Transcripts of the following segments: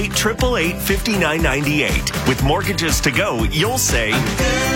888-5998. With mortgages to go, you'll say, I'm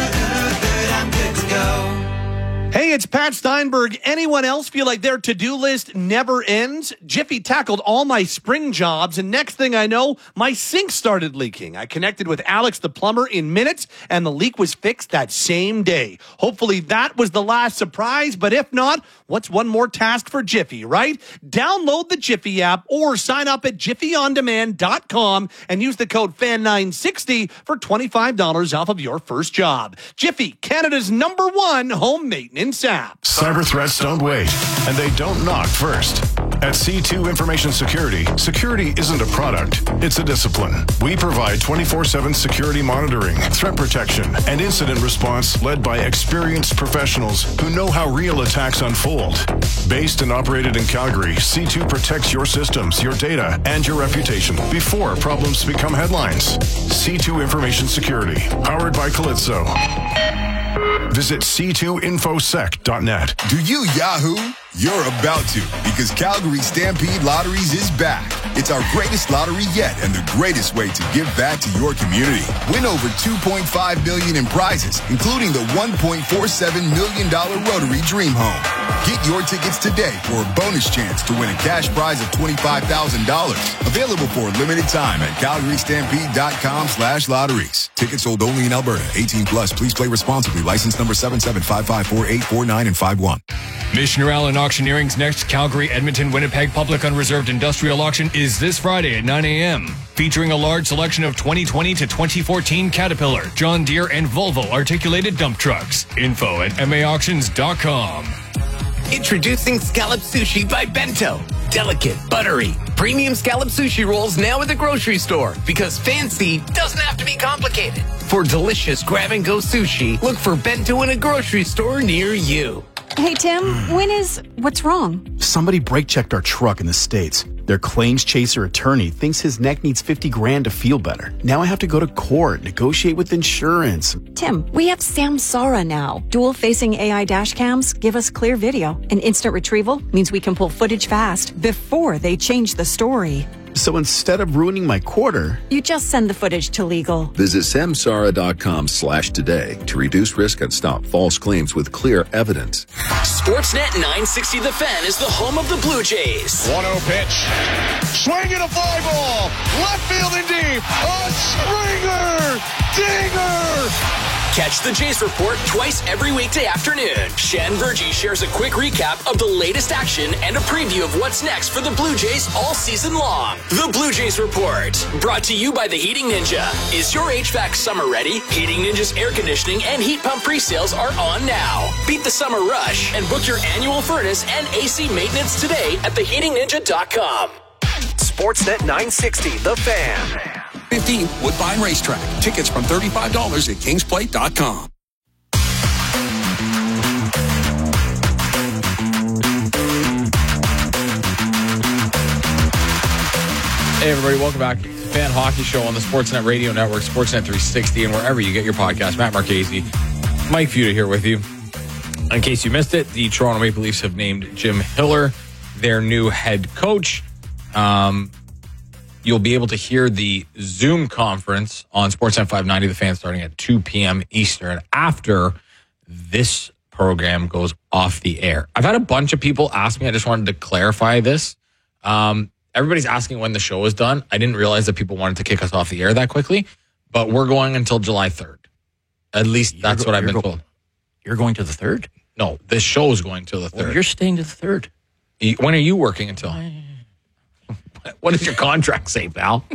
good to go. Hey, it's Pat Steinberg. Anyone else feel like their to-do list never ends? Jiffy tackled all my spring jobs, and next thing I know, my sink started leaking. I connected with Alex the plumber in minutes, and the leak was fixed that same day. Hopefully that was the last surprise, but if not, what's one more task for Jiffy, right? Download the Jiffy app or sign up at jiffyondemand.com and use the code FAN960 for $25 off of your first job. Jiffy, Canada's #1 home maintenance app. Cyber threats don't wait, and they don't knock first. At C2 Information Security, security isn't a product, it's a discipline. We provide 24/7 security monitoring, threat protection, and incident response led by experienced professionals who know how real attacks unfold. Based and operated in Calgary, C2 protects your systems, your data, and your reputation before problems become headlines. C2 Information Security, powered by Calypso. Visit c2infosec.net. Do you Yahoo? You're about to, because Calgary Stampede Lotteries is back. It's our greatest lottery yet and the greatest way to give back to your community. Win over $2.5 million in prizes, including the $1.47 million Rotary Dream Home. Get your tickets today for a bonus chance to win a cash prize of $25,000. Available for a limited time at calgarystampede.com/lotteries. Tickets sold only in Alberta. 18 plus. Please play responsibly. License number 77554849 and 51. Mission Allen Auctioneering's next Calgary, Edmonton, Winnipeg Public Unreserved Industrial Auction is this Friday at 9 a.m. Featuring a large selection of 2020 to 2014 Caterpillar, John Deere, and Volvo articulated dump trucks. Info at maauctions.com. Introducing Scallop Sushi by Bento. Delicate, buttery, premium scallop sushi rolls now at the grocery store, because fancy doesn't have to be complicated. For delicious grab-and-go sushi, look for Bento in a grocery store near you. Hey, Tim, what's wrong? Somebody brake-checked our truck in the States. Their claims chaser attorney thinks his neck needs $50,000 to feel better. Now I have to go to court, negotiate with insurance. Tim, we have Samsara now. Dual-facing AI dash cams give us clear video, and instant retrieval means we can pull footage fast before they change the story. So instead of ruining my quarter, you just send the footage to legal. Visit samsara.com/today to reduce risk and stop false claims with clear evidence. Sportsnet 960 The Fan is the home of the Blue Jays. 1-0 pitch. Swinging a fly ball. Left field and deep. A Springer. Dinger. Catch the Jays Report twice every weekday afternoon. Shan Virgie shares a quick recap of the latest action and a preview of what's next for the Blue Jays all season long. The Blue Jays Report, brought to you by the Heating Ninja. Is your HVAC summer ready? Heating Ninja's air conditioning and heat pump pre-sales are on now. Beat the summer rush and book your annual furnace and AC maintenance today at theheatingninja.com. Sportsnet 960, The Fan. 15 Woodbine Racetrack. Tickets from $35 at kingsplate.com. Hey, everybody, welcome back to the Fan Hockey Show on the Sportsnet Radio Network, Sportsnet 360, and wherever you get your podcast. Matt Marchese, Mike Futa here with you. In case you missed it, the Toronto Maple Leafs have named Jim Hiller their new head coach. You'll be able to hear the Zoom conference on Sportsnet 590, The Fan, starting at 2 p.m. Eastern after this program goes off the air. I've had a bunch of people ask me. I just wanted to clarify this. Everybody's asking when the show is done. I didn't realize that people wanted to kick us off the air that quickly, but we're going until July 3rd. At least that's what I've been told. You're going to the 3rd? No, this show is going to the 3rd. Well, you're staying to the 3rd. When are you working until? What does your contract say, pal?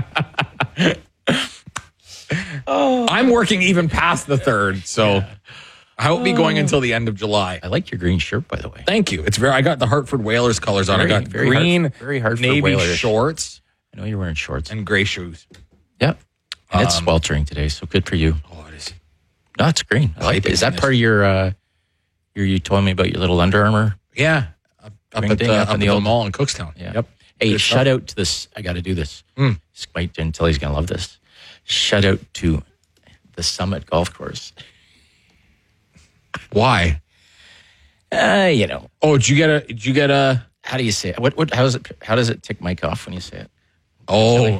I'm working even past the 3rd, so I will be going until the end of July. I like your green shirt, by the way. Thank you. I got the Hartford Whalers colors on. I got green, very Hartford navy Whalers shorts. I know you're wearing shorts. And gray shoes. Yep. And it's sweltering today, so good for you. Oh, it is. No, it's green. I like it. Is that part of your you told me about your little Under Armour? Yeah. Up at the old mall in Cookstown. Yeah. Yep. Hey, shout out to this. I got to do this. Mike didn't tell he's going to love this. Shout out to the Summit Golf Course. Why? You know. Oh, did you get a? How do you say it? How does it tick Mike off when you say it? Oh,